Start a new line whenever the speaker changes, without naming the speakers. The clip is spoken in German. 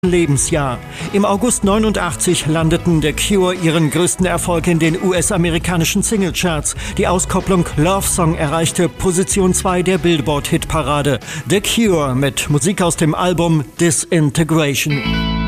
Lebensjahr. Im August 89 landeten The Cure ihren größten Erfolg in den US-amerikanischen Singlecharts. Die Auskopplung Love Song erreichte Position 2 der Billboard-Hitparade. The Cure mit Musik aus dem Album Disintegration.